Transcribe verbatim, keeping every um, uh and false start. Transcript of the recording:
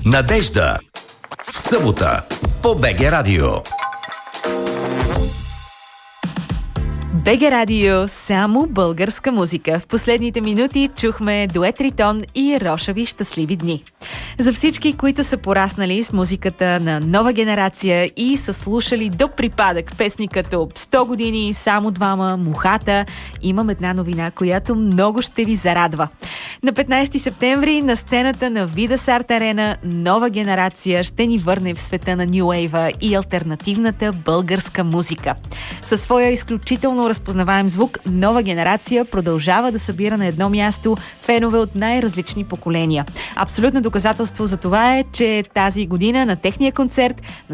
Надежда. В събота по БГ Радио. БГ Радио, само българска музика. В последните минути чухме дует Ритон и Рошави щастливи дни. За всички, които са пораснали с музиката на нова генерация и са слушали до припадък песни като сто години, Само двама, Мухата, имам една новина, която много ще ви зарадва. На петнайсети септември на сцената на Видас Арт Арена нова генерация ще ни върне в света на Ню Уейва и алтернативната българска музика. Със своя изключително разпознаваем звук, нова генерация продължава да събира на едно място фенове от най-различни поколения. Абсолютно доказателство за това е, че тази година на техния концерт на